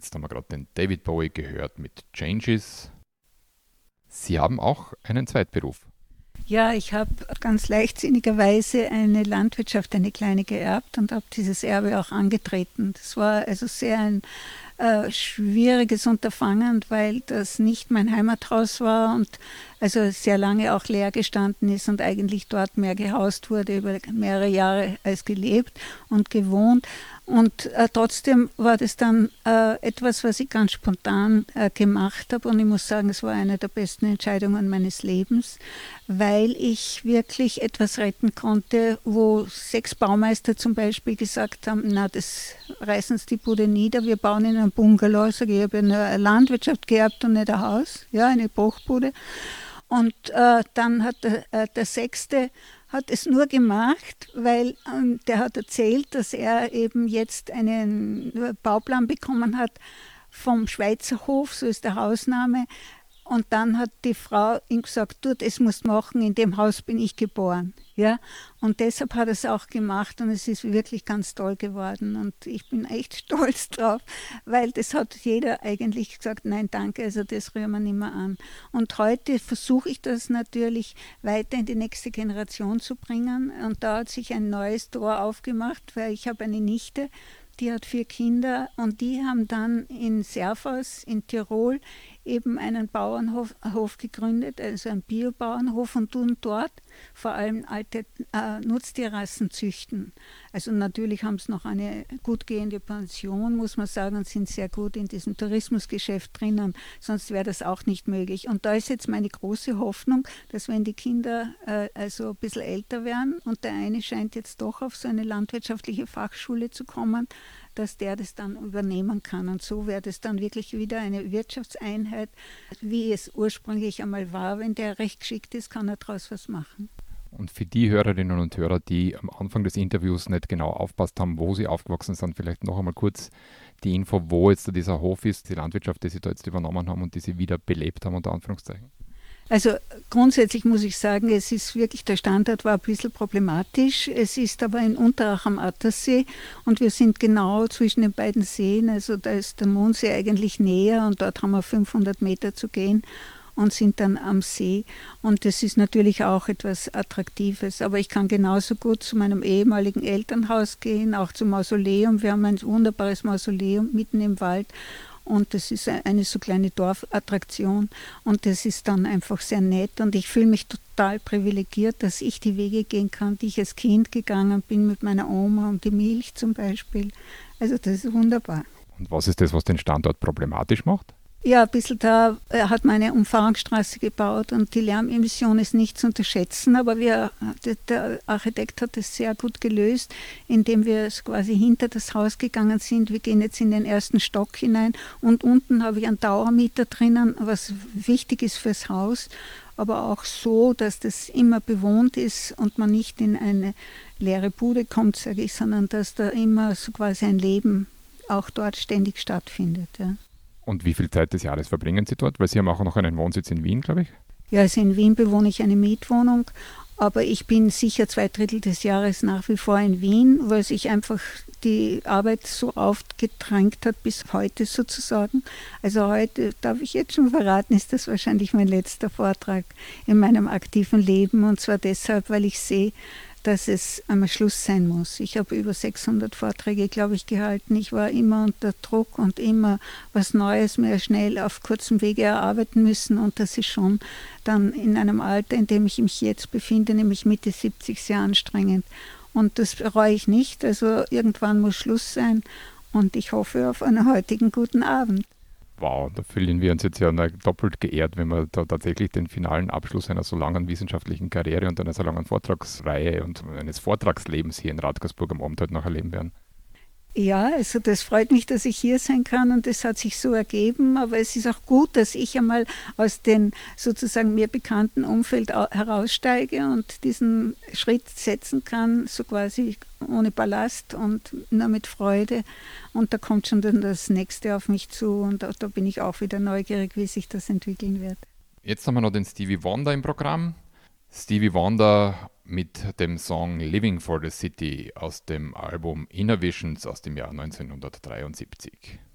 Jetzt haben wir gerade den David Bowie gehört mit Changes. Sie haben auch einen Zweitberuf. Ja, ich habe ganz leichtsinnigerweise eine Landwirtschaft, eine kleine geerbt und habe dieses Erbe auch angetreten. Das war also sehr ein schwieriges Unterfangen, weil das nicht mein Heimathaus war und also sehr lange auch leer gestanden ist und eigentlich dort mehr gehaust wurde über mehrere Jahre als gelebt und gewohnt. Und trotzdem war das dann etwas, was ich ganz spontan gemacht habe. Und ich muss sagen, es war eine der besten Entscheidungen meines Lebens, weil ich wirklich etwas retten konnte, wo 6 Baumeister zum Beispiel gesagt haben, na, das reißen Sie die Bude nieder, wir bauen in einem Bungalow. Ich sage, ich habe eine Landwirtschaft geerbt und nicht ein Haus, ja, eine Bruchbude. Und dann hat der Sechste hat es nur gemacht, weil der hat erzählt, dass er eben jetzt einen Bauplan bekommen hat vom Schweizer Hof, so ist der Hausname. Und dann hat die Frau ihm gesagt, du, das musst du machen, in dem Haus bin ich geboren. Ja? Und deshalb hat er es auch gemacht und es ist wirklich ganz toll geworden. Und ich bin echt stolz drauf, weil das hat jeder eigentlich gesagt, nein, danke, also das rühren wir nicht mehr an. Und heute versuche ich das natürlich weiter in die nächste Generation zu bringen. Und da hat sich ein neues Tor aufgemacht, weil ich habe eine Nichte, die hat 4 Kinder und die haben dann in Servas in Tirol eben einen Bauernhof gegründet, also einen Biobauernhof und tun dort vor allem alte Nutztierrassen züchten. Also natürlich haben sie noch eine gut gehende Pension, muss man sagen, und sind sehr gut in diesem Tourismusgeschäft drinnen, sonst wäre das auch nicht möglich. Und da ist jetzt meine große Hoffnung, dass wenn die Kinder also ein bisschen älter werden und der eine scheint jetzt doch auf so eine landwirtschaftliche Fachschule zu kommen, dass der das dann übernehmen kann. Und so wäre das dann wirklich wieder eine Wirtschaftseinheit, wie es ursprünglich einmal war. Wenn der recht geschickt ist, kann er daraus was machen. Und für die Hörerinnen und Hörer, die am Anfang des Interviews nicht genau aufpasst haben, wo sie aufgewachsen sind, vielleicht noch einmal kurz die Info, wo jetzt dieser Hof ist, die Landwirtschaft, die sie da jetzt übernommen haben und die sie wieder belebt haben, unter Anführungszeichen. Also grundsätzlich muss ich sagen, es ist wirklich, der Standort war ein bisschen problematisch. Es ist aber in Unterach am Attersee und wir sind genau zwischen den beiden Seen. Also da ist der Mondsee eigentlich näher und dort haben wir 500 Meter zu gehen und sind dann am See. Und das ist natürlich auch etwas Attraktives. Aber ich kann genauso gut zu meinem ehemaligen Elternhaus gehen, auch zum Mausoleum. Wir haben ein wunderbares Mausoleum mitten im Wald. Und das ist eine so kleine Dorfattraktion und das ist dann einfach sehr nett und ich fühle mich total privilegiert, dass ich die Wege gehen kann, die ich als Kind gegangen bin mit meiner Oma und die Milch zum Beispiel. Also das ist wunderbar. Und was ist das, was den Standort problematisch macht? Ja, ein bisschen da hat man eine Umfahrungsstraße gebaut und die Lärmemission ist nicht zu unterschätzen, aber der Architekt hat es sehr gut gelöst, indem wir quasi hinter das Haus gegangen sind. Wir gehen jetzt in den ersten Stock hinein und unten habe ich einen Dauermieter drinnen, was wichtig ist fürs Haus, aber auch so, dass das immer bewohnt ist und man nicht in eine leere Bude kommt, sage ich, sondern dass da immer so quasi ein Leben auch dort ständig stattfindet. Ja. Und wie viel Zeit des Jahres verbringen Sie dort? Weil Sie haben auch noch einen Wohnsitz in Wien, glaube ich. Ja, also in Wien bewohne ich eine Mietwohnung, aber ich bin sicher 2/3 des Jahres nach wie vor in Wien, weil sich einfach die Arbeit so aufgedrängt hat bis heute sozusagen. Also heute, darf ich jetzt schon verraten, ist das wahrscheinlich mein letzter Vortrag in meinem aktiven Leben und zwar deshalb, weil ich sehe, dass es einmal Schluss sein muss. Ich habe über 600 Vorträge, glaube ich, gehalten. Ich war immer unter Druck und immer was Neues mir schnell auf kurzem Wege erarbeiten müssen. Und das ist schon dann in einem Alter, in dem ich mich jetzt befinde, nämlich Mitte 70, sehr anstrengend. Und das bereue ich nicht. Also irgendwann muss Schluss sein. Und ich hoffe auf einen heutigen guten Abend. Wow, da fühlen wir uns jetzt ja doppelt geehrt, wenn wir da tatsächlich den finalen Abschluss einer so langen wissenschaftlichen Karriere und einer so langen Vortragsreihe und eines Vortragslebens hier in Radgersburg am Abend heute noch erleben werden. Ja, also das freut mich, dass ich hier sein kann und das hat sich so ergeben, aber es ist auch gut, dass ich einmal aus dem sozusagen mir bekannten Umfeld heraussteige und diesen Schritt setzen kann, so quasi ohne Ballast und nur mit Freude und da kommt schon dann das Nächste auf mich zu und da bin ich auch wieder neugierig, wie sich das entwickeln wird. Jetzt haben wir noch den Stevie Wonder im Programm. Stevie Wonder mit dem Song Living for the City aus dem Album Inner Visions aus dem Jahr 1973.